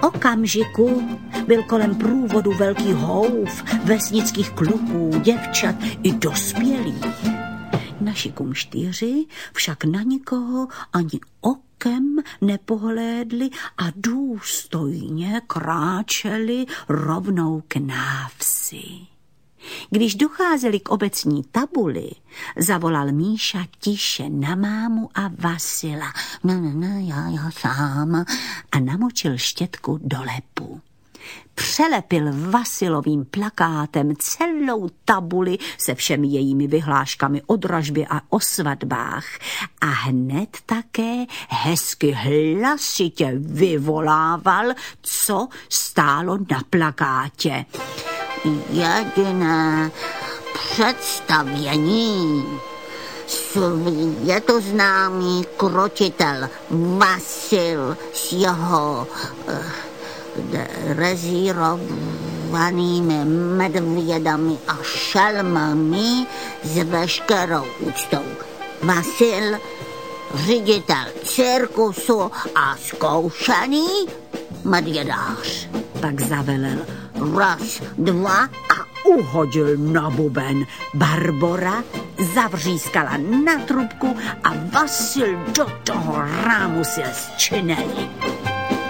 okamžiku byl kolem průvodu velký houf vesnických kluků, děvčat i dospělých. Naši kumštýři však na nikoho ani okem nepohlédli a důstojně kráčeli rovnou k návsi. Když docházeli k obecní tabuli, zavolal Míša tiše na mámu a Vasila. Já sám. A namočil štětku do lepu. Přelepil Vasilovým plakátem celou tabuli se všemi jejími vyhláškami o dražbě a o svatbách a hned také hezky hlasitě vyvolával, co stálo na plakátě. Jediné představění. Světoznámý krotitel Vasil s jeho rezírovanými medvědami a šelmami s veškerou úctou. Vasil, ředitel cirkusu a zkoušený medvědář. Pak zavelel raz, dva a uhodil na buben. Barbora zavřískala na trubku a Vasil do toho rámu se zčineli.